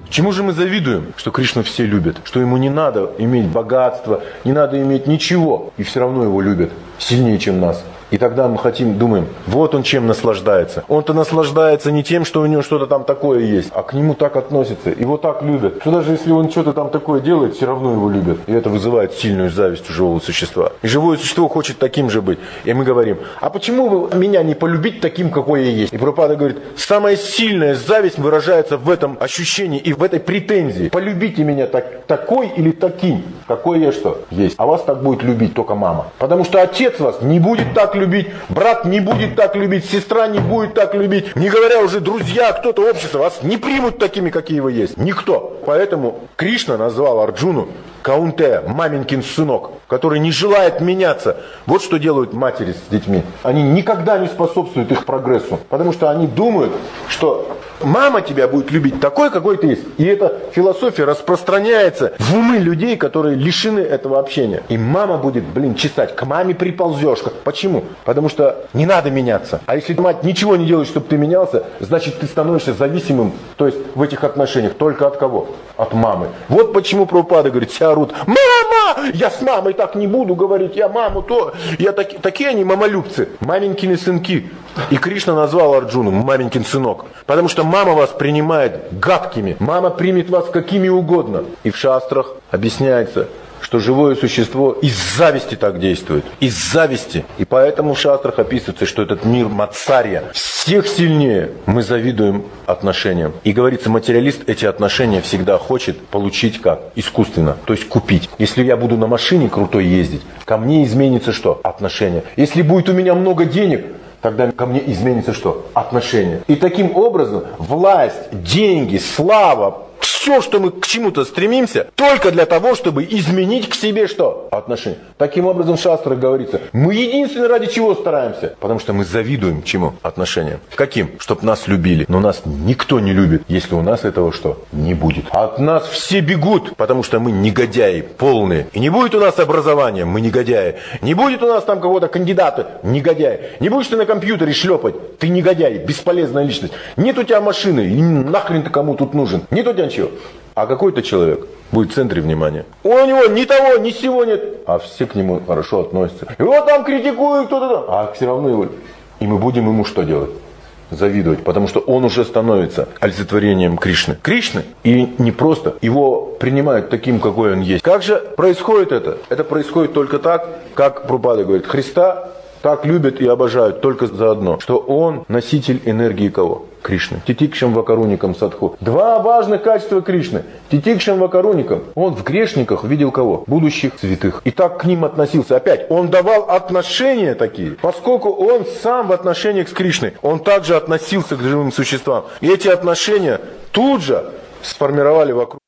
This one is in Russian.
Чему же мы завидуем? Что Кришну все любят, что ему не надо иметь богатство, не надо иметь ничего, и все равно его любят сильнее, чем нас. И тогда мы думаем, вот он чем наслаждается. Он-то наслаждается не тем, что у него что-то там такое есть, а к нему так относятся, его так любят, что даже если он что-то там такое делает, все равно его любят. И это вызывает сильную зависть у живого существа. И живое существо хочет таким же быть. И мы говорим, а почему вы меня не полюбить таким, какой я есть? И Прабхупада говорит, самая сильная зависть выражается в этом ощущении и в этой претензии. Полюбите меня такой или таким, какой я что есть. А вас так будет любить только мама. Потому что отец вас не будет так любить, брат не будет так любить, сестра не будет так любить, не говоря уже друзья, кто-то, общество, вас не примут такими, какие вы есть. Никто. Поэтому Кришна назвал Арджуну Каунтея, маменькин сынок, который не желает меняться. Вот что делают матери с детьми. Они никогда не способствуют их прогрессу, потому что они думают, что мама тебя будет любить такой, какой ты есть. И эта философия распространяется в умы людей, которые лишены этого общения. И мама будет, чесать, к маме приползешь. Почему? Потому что не надо меняться. А если мать ничего не делает, чтобы ты менялся, значит ты становишься зависимым, то есть в этих отношениях только от кого? От мамы. Вот почему Прабхупада говорит, все орут, мама, я с мамой так не буду говорить, я маму то, я такие они мамолюбцы, маменькины сынки. И Кришна назвал Арджуну маменькин сынок, потому что мама вас принимает гадкими, мама примет вас какими угодно. И в шастрах объясняется, что живое существо из зависти так действует. Из зависти. И поэтому в шастрах описывается, что этот мир матсарья. Всех сильнее мы завидуем отношениям. И говорится, материалист эти отношения всегда хочет получить как? Искусственно. То есть купить. Если я буду на машине крутой ездить, ко мне изменится что? Отношения. Если будет у меня много денег, тогда ко мне изменится что? Отношения. И таким образом власть, деньги, слава, все, что мы к чему-то стремимся, только для того, чтобы изменить к себе что? Отношения. Таким образом в шастрах говорится, мы единственное ради чего стараемся? Потому что мы завидуем чему? Отношениям. Каким? Чтоб нас любили. Но нас никто не любит, если у нас этого что? Не будет. От нас все бегут, потому что мы негодяи полные. И не будет у нас образования, мы негодяи. Не будет у нас там какого-то кандидата, негодяй. Не будешь ты на компьютере шлепать, ты негодяй, бесполезная личность. Нет у тебя машины, и нахрен ты кому тут нужен? Нет у тебя ничего. А какой-то человек будет в центре внимания. У него ни того, ни сего нет. А все к нему хорошо относятся. Его там критикуют, кто-то там. А все равно его. И мы будем ему что делать? Завидовать. Потому что он уже становится олицетворением Кришны. Кришны. И не просто. Его принимают таким, какой он есть. Как же происходит это? Это происходит только так, как Прабхупада говорит. Христа так любят и обожают только за одно. Что он носитель энергии кого? Кришны. Титикшам вакаруникам садху. Два важных качества Кришны. Титикшам вакаруникам. Он в грешниках видел кого? Будущих святых. И так к ним относился. Опять, он давал отношения такие. Поскольку он сам в отношениях с Кришной, он также относился к живым существам. И эти отношения тут же сформировали вокруг